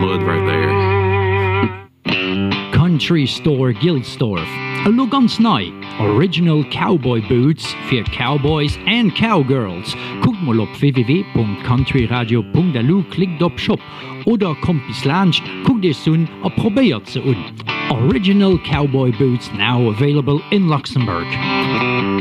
Blood right there. Country Store Gilsdorf. A look on Snipe. Original cowboy boots für Cowboys and Cowgirls. Guckt mal auf www.countryradio.lu, klickt auf Shop oder kommt bis Lunch, guckt es an und probiert sie an. Original cowboy boots now available in Luxembourg.